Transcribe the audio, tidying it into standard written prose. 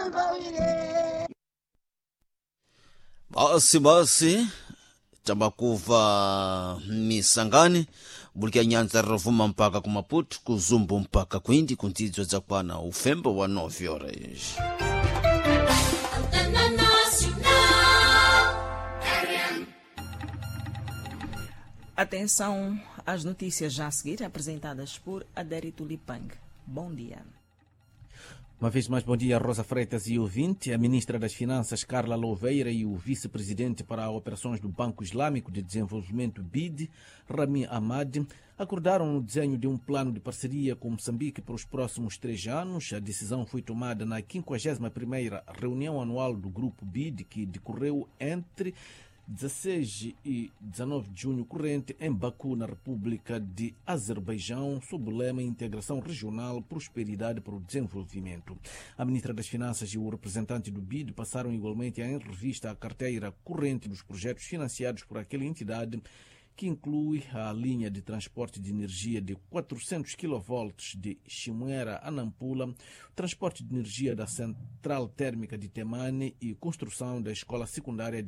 basi tambakuva misangani bulikia nyanza rovuma mpaka kumaputu kuzumbu mpaka kuindi kuntidzwa za kwana ufembo wa 9 horas. Atenção às notícias já a seguir, apresentadas por Adérito Lipang. Bom dia. Uma vez mais, bom dia, Rosa Freitas e ouvinte. A ministra das Finanças, Carla Louveira, e o vice-presidente para operações do Banco Islâmico de Desenvolvimento BID, Rami Ahmad, acordaram no desenho de um plano de parceria com Moçambique para os próximos 3 anos. A decisão foi tomada na 51ª reunião anual do Grupo BID, que decorreu entre 16 e 19 de junho corrente em Baku, na República de Azerbaijão, sob o lema Integração Regional, Prosperidade para o Desenvolvimento. A ministra das Finanças e o representante do BID passaram igualmente em revista a carteira corrente dos projetos financiados por aquela entidade, que inclui a linha de transporte de energia de 400 kV de Chimoera a Nampula, o transporte de energia da central térmica de Temane e construção da escola secundária de